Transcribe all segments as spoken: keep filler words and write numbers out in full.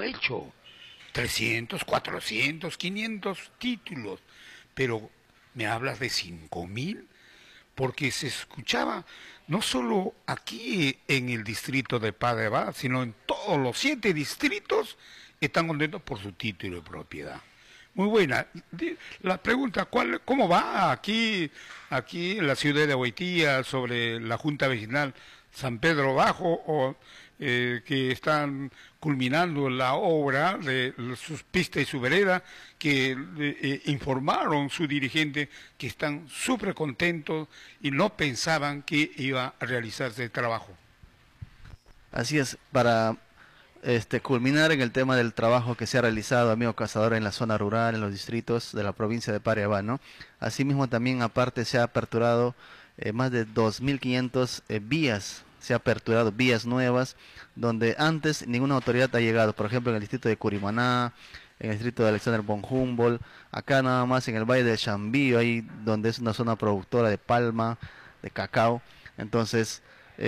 lo hecho. trescientos, cuatrocientos, quinientos títulos. Pero me hablas de cinco mil, porque se escuchaba no solo aquí en el distrito de Padre Abad, sino en todos los siete distritos están contentos por su título de propiedad. Muy buena. La pregunta, ¿cuál, ¿cómo va aquí, aquí en la ciudad de Aguaitía sobre la Junta Vecinal San Pedro Bajo, o, eh, que están culminando la obra de sus pistas y su vereda, que eh, informaron su dirigente que están súper contentos y no pensaban que iba a realizarse el trabajo? Así es, para este, culminar en el tema del trabajo que se ha realizado, amigo cazador, en la zona rural, en los distritos de la provincia de Pariabá, ¿no? Asimismo, también aparte se ha aperturado eh, más de dos mil quinientas eh, vías, se ha aperturado vías nuevas, donde antes ninguna autoridad ha llegado, por ejemplo, en el distrito de Curimaná, en el distrito de Alexander von Humboldt, acá nada más en el Valle del Chambío, ahí donde es una zona productora de palma, de cacao. Entonces,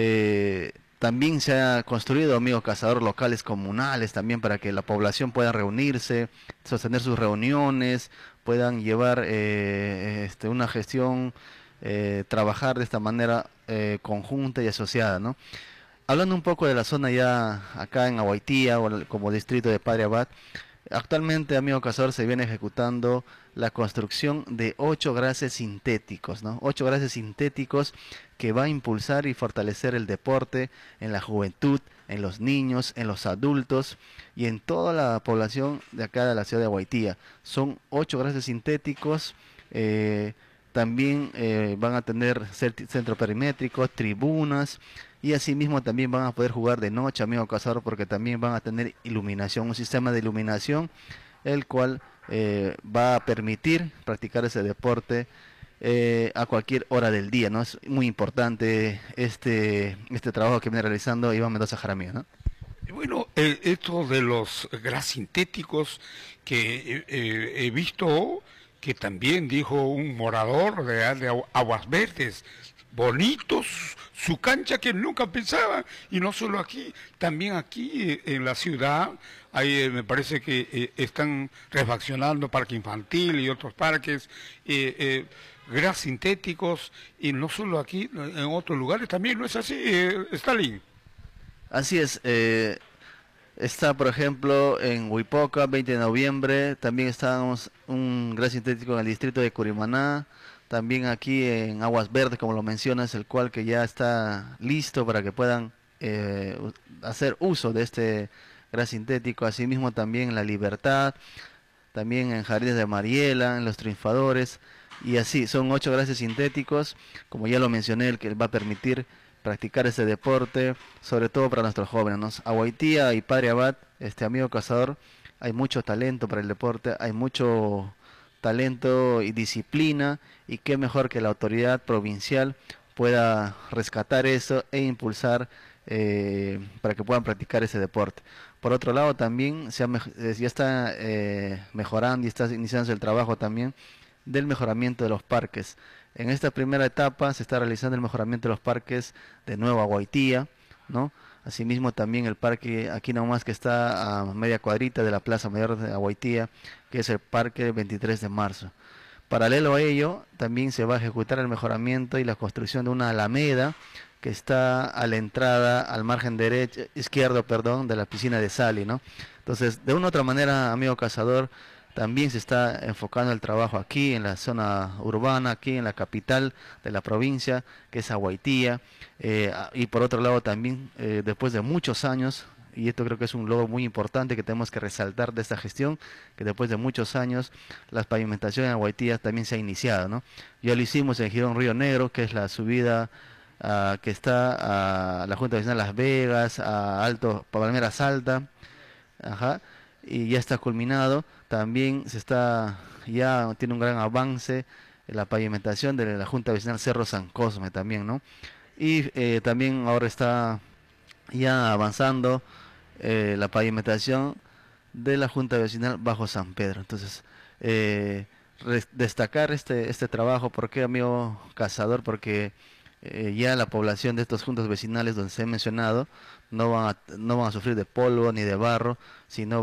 eh, también se ha construido, amigos cazadores, locales comunales también para que la población pueda reunirse, sostener sus reuniones, puedan llevar eh, este, una gestión, eh, trabajar de esta manera eh, conjunta y asociada, ¿no? Hablando un poco de la zona ya acá en Aguaitía, o el- como distrito de Padre Abad, actualmente, amigo cazador, se viene ejecutando la construcción de ocho grases sintéticos, ¿no? Ocho grases sintéticos que va a impulsar y fortalecer el deporte en la juventud, en los niños, en los adultos y en toda la población de acá de la ciudad de Aguaitía. Son ocho grases sintéticos. eh, También eh, van a tener certi- centro perimétrico, tribunas, y asimismo también van a poder jugar de noche, amigo cazador, porque también van a tener iluminación, un sistema de iluminación, el cual eh, va a permitir practicar ese deporte eh, a cualquier hora del día, ¿no? Es muy importante este, este trabajo que viene realizando Iván Mendoza Jaramillo, ¿no? Bueno, eh, esto de los gas sintéticos que eh, eh, he visto que también dijo un morador de, de Agu- Aguas Verdes, bonitos, su cancha que nunca pensaba, y no solo aquí, también aquí eh, en la ciudad, ahí eh, me parece que eh, están refaccionando parque infantil y otros parques, eh, eh, gas sintéticos, y no solo aquí, en otros lugares también, ¿no es así, eh, Stalin? Así es, eh, está, por ejemplo, en Huipoca, veinte de noviembre, también estamos un gas sintético en el distrito de Curimaná, también aquí en Aguas Verdes, como lo mencionas, el cual que ya está listo para que puedan eh, u- hacer uso de este gas sintético, asimismo también en La Libertad, también en Jardines de Mariela, en Los Triunfadores, y así, son ocho gases sintéticos, como ya lo mencioné, el que va a permitir practicar este deporte, sobre todo para nuestros jóvenes, ¿no? Aguaitía y Padre Abad, este amigo cazador, hay mucho talento para el deporte, hay mucho talento y disciplina, y qué mejor que la autoridad provincial pueda rescatar eso e impulsar eh, para que puedan practicar ese deporte. Por otro lado, también se ha mej- eh, ya está eh, mejorando y está iniciando el trabajo también del mejoramiento de los parques. En esta primera etapa se está realizando el mejoramiento de los parques de Nueva Guaitía, ¿no? Asimismo también el parque aquí nomás que está a media cuadrita de la Plaza Mayor de Aguaitía, que es el Parque veintitrés de marzo. Paralelo a ello, también se va a ejecutar el mejoramiento y la construcción de una alameda que está a la entrada, al margen derecho, izquierdo, perdón, de la piscina de Sali, ¿no? Entonces, de una u otra manera, amigo cazador, también se está enfocando el trabajo aquí en la zona urbana, aquí en la capital de la provincia, que es Aguaitía, eh, a- y por otro lado también, eh, después de muchos años, y esto creo que es un logro muy importante que tenemos que resaltar de esta gestión, que después de muchos años la pavimentación en Aguaitía también se ha iniciado, ¿no? Ya lo hicimos en Girón Río Negro, que es la subida ah, que está a la Junta Vecinal Las Vegas, a Alto Palmeras Alta, ajá, y ya está culminado. También se está, ya tiene un gran avance en la pavimentación de la Junta Vecinal Cerro San Cosme también, ¿no? Y eh, también ahora está ya avanzando eh, la pavimentación de la Junta Vecinal Bajo San Pedro. Entonces, eh, res- destacar este, este trabajo, ¿por qué, amigo cazador? Porque eh, ya la población de estos juntas vecinales donde se ha mencionado no van a, no van a sufrir de polvo ni de barro, sino